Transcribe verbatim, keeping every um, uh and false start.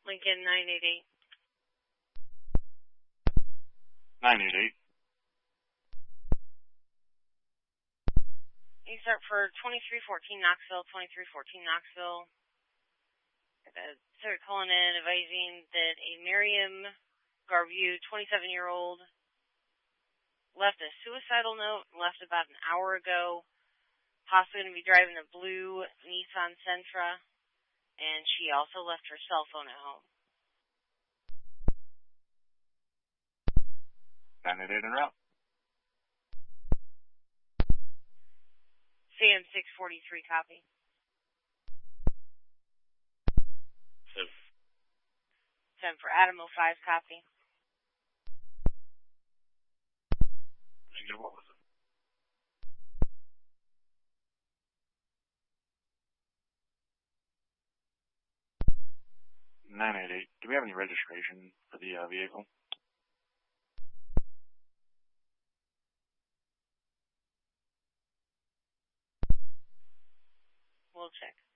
Lincoln nine eight eight. nine eight eight. You start for twenty-three fourteen Knoxville, twenty-three fourteen Knoxville. Uh, started calling in, advising that a Miriam Garview, twenty-seven-year-old, left a suicidal note, left about an hour ago, possibly going to be driving a blue Nissan Sentra, and she also left her cell phone at home. nine eight eight en route. C M six forty-three, copy. Seven. Seven for Adam, oh five, copy. Negative, what was it? nine eight eight. Do we have any registration for the uh, vehicle? We'll check.